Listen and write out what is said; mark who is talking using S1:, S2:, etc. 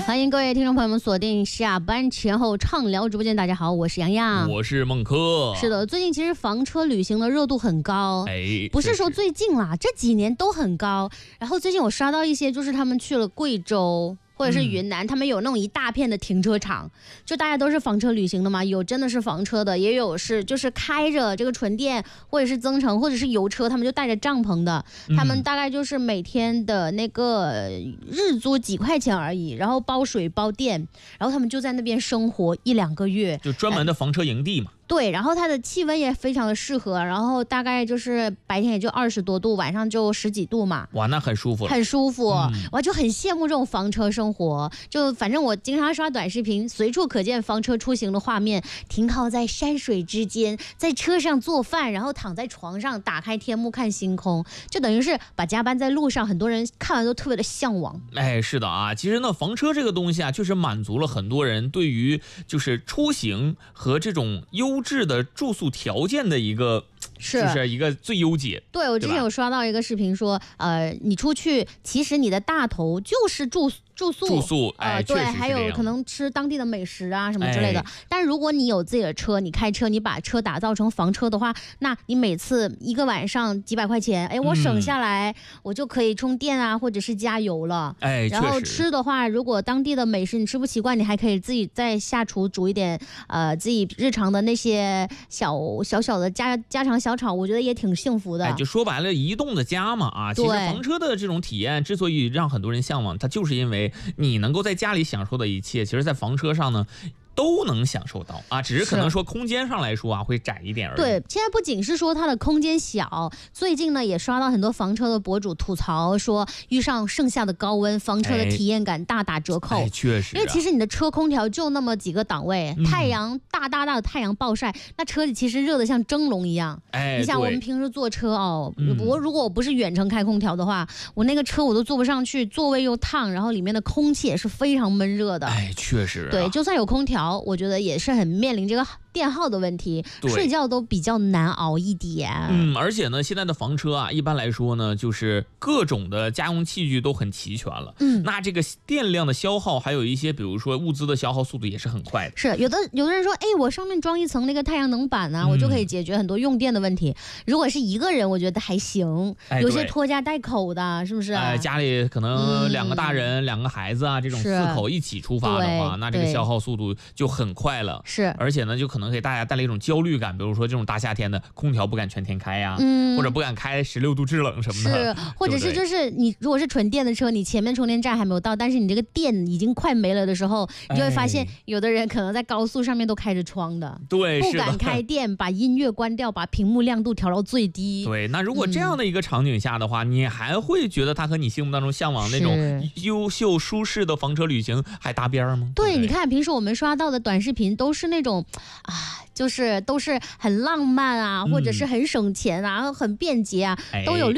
S1: 欢迎各位听众朋友们锁定下班前后畅聊直播间。大家好，我是洋洋，
S2: 我是孟珂。
S1: 是的，最近其实房车旅行的热度很高，不是说最近啦，这几年都很高。然后最近我刷到一些，就是他们去了贵州或者是云南，他们有那种一大片的停车场，就大家都是房车旅行的嘛，有真的是房车的，也有是就是开着这个纯电或者是增程或者是油车，他们就带着帐篷的，他们大概就是每天的那个日租几块钱而已，然后包水包电，然后他们就在那边生活1-2个月，
S2: 就专门的房车营地嘛。
S1: 对，然后它的气温也非常的适合，然后大概就是白天也就20多度，晚上就10几度嘛。
S2: 哇，那很舒服，
S1: 很舒服。我就很羡慕这种房车生活。就反正我经常刷短视频，随处可见房车出行的画面，停靠在山水之间，在车上做饭，然后躺在床上打开天幕看星空，就等于是把加班在路上，很多人看完都特别的向往。
S2: 哎，是的啊，其实呢，房车这个东西啊，确实满足了很多人对于就是出行和这种优质的住宿条件的一个，就是一个最优解。
S1: 对，我之前有刷到一个视频说，你出去其实你的大头就是住宿，对，还有可能吃当地的美食啊什么之类的。但如果你有自己的车，你开车，你把车打造成房车的话，那你每次一个晚上几百块钱，我省下来，我就可以充电啊，或者是加油了。然后吃的话，如果当地的美食你吃不习惯，你还可以自己再下厨煮一点，自己日常的那些小的家常小炒，我觉得也挺幸福的。
S2: 就说白了，移动的家嘛啊，其实房车的这种体验之所以让很多人向往，它就是因为你能够在家里享受的一切，其实在房车上呢都能享受到啊，只是可能说空间上来说啊会窄一点而已。
S1: 对，现在不仅是说它的空间小，最近呢也刷到很多房车的博主吐槽说，遇上盛夏的高温，房车的体验感大打折扣。
S2: 确实，
S1: 因为其实你的车空调就那么几个档位，太阳大的太阳暴晒，那车里其实热得像蒸笼一样。你想我们平时坐车如果我不是远程开空调的话，我那个车我都坐不上去，座位又烫，然后里面的空气也是非常闷热的。
S2: 确实，
S1: 对，就算有空调，我觉得也是很面临这个电耗的问题，睡觉都比较难熬一点。
S2: 而且呢，现在的房车啊，一般来说呢，就是各种的家用器具都很齐全了。那这个电量的消耗，还有一些比如说物资的消耗速度也是很快的。
S1: 是有的人说，我上面装一层那个太阳能板啊，我就可以解决很多用电的问题。如果是一个人，我觉得还行，有些拖家带口的，是不是？
S2: 家里可能2个大人、2个孩子啊，这种4口一起出发的话，那这个消耗速度就很快了。而且呢，就可能给大家带来一种焦虑感，比如说这种大夏天的，空调不敢全天开呀，或者不敢开16度制冷什么的。
S1: 或者是就是你如果是纯电的车，你前面充电站还没有到，但是你这个电已经快没了的时候，你就会发现有的人可能在高速上面都开着窗的，
S2: 对，
S1: 不敢开电，把音乐关掉，把屏幕亮度调到最低。
S2: 对，那如果这样的一个场景下的话，你还会觉得它和你心目当中向往那种优秀舒适的房车旅行还搭边吗？
S1: 对，你看平时我们刷到的短视频都是那种就是都是很浪漫啊，或者是很省钱啊，很便捷啊，都有